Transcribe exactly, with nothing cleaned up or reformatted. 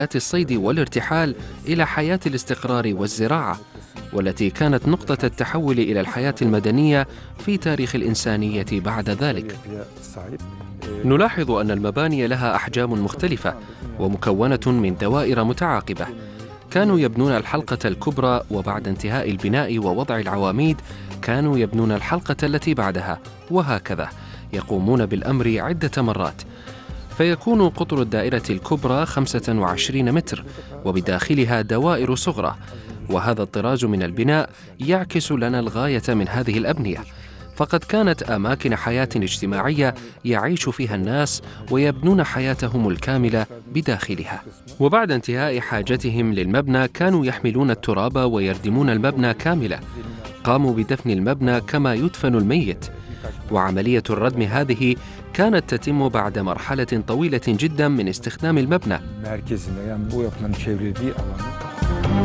الصيد والارتحال إلى حياة الاستقرار والزراعة، والتي كانت نقطة التحول إلى الحياة المدنية في تاريخ الإنسانية بعد ذلك. نلاحظ أن المباني لها أحجام مختلفة ومكونة من دوائر متعاقبة. كانوا يبنون الحلقة الكبرى، وبعد انتهاء البناء ووضع العواميد كانوا يبنون الحلقة التي بعدها، وهكذا يقومون بالأمر عدة مرات. فيكون قطر الدائرة الكبرى خمسة وعشرين متر، وبداخلها دوائر صغرى. وهذا الطراز من البناء يعكس لنا الغاية من هذه الأبنية، فقد كانت أماكن حياة اجتماعية يعيش فيها الناس ويبنون حياتهم الكاملة بداخلها. وبعد انتهاء حاجتهم للمبنى كانوا يحملون التراب ويردمون المبنى كاملة. قاموا بدفن المبنى كما يدفن الميت، وعملية الردم هذه كانت تتم بعد مرحلة طويلة جدا من استخدام المبنى.